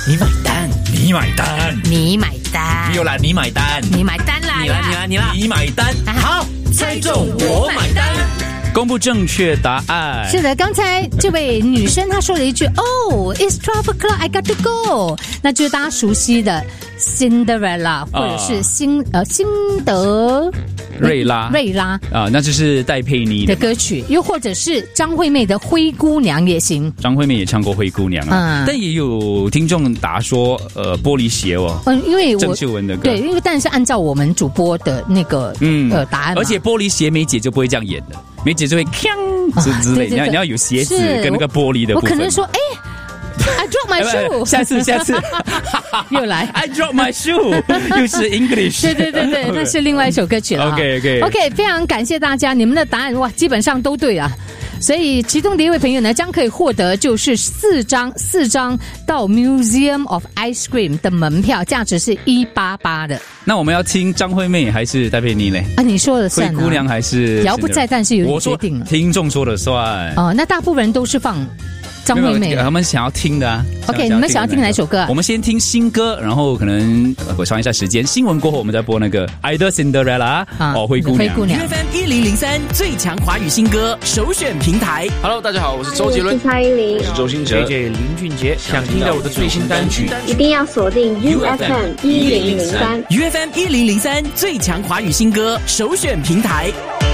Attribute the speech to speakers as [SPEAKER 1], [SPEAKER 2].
[SPEAKER 1] 你买单，你买单，
[SPEAKER 2] 你买单，
[SPEAKER 1] 没有啦，你买单，
[SPEAKER 2] 你买单啦，
[SPEAKER 1] 你啦，你买单，好，猜中我买单。公布正确答案。
[SPEAKER 2] 是的，刚才这位女生她说了一句 "Oh, it's 12 o'clock, I got to go"， 那就是大家熟悉的 Cinderella 或者是辛德瑞拉
[SPEAKER 1] 啊，那就是戴佩妮
[SPEAKER 2] 的歌曲，又或者是张惠妹的《灰姑娘也行》。
[SPEAKER 1] 张惠妹也唱过《灰姑娘》啊，但也有听众答说玻璃鞋哦，
[SPEAKER 2] 因为
[SPEAKER 1] 郑秀文的歌，
[SPEAKER 2] 对，因为但是按照我们主播的那个答案，
[SPEAKER 1] 而且玻璃鞋梅姐就不会这样演的，梅姐就会锵之类，你要有鞋子跟那个玻璃的部分。
[SPEAKER 2] 我可能说I dropped my shoe
[SPEAKER 1] 下次
[SPEAKER 2] 又来
[SPEAKER 1] I dropped my shoe 又是 English
[SPEAKER 2] 对，那是另外一首歌曲了。OK 非常感谢大家，你们的答案哇基本上都对啊，所以其中的一位朋友呢将可以获得就是四张到 Museum of Ice Cream 的门票，价值是188的。
[SPEAKER 1] 那我们要听张惠妹还是戴佩妮呢？
[SPEAKER 2] 你说了算啊，
[SPEAKER 1] 灰姑娘还是
[SPEAKER 2] 摇不在，但是有决定了。
[SPEAKER 1] 听众说了算。
[SPEAKER 2] 那大部分人都是放张惠妹，
[SPEAKER 1] 他们想要听的啊。
[SPEAKER 2] OK， 你们想要听哪首歌啊？
[SPEAKER 1] 我们先听新歌，然后可能我算一下时间，新闻过后我们再播那个 Either Cinderella 灰姑娘。
[SPEAKER 3] FM 1003最强华语新歌首选平台。
[SPEAKER 4] Hello， 大家好，我是周杰伦，
[SPEAKER 5] 我是蔡依林，
[SPEAKER 4] 我是周兴哲
[SPEAKER 6] ，JJ 林俊杰。想听到我的最新单曲，
[SPEAKER 5] 一定要锁定 UFM 1003。
[SPEAKER 3] UFM 1003最强华语新歌首选平台。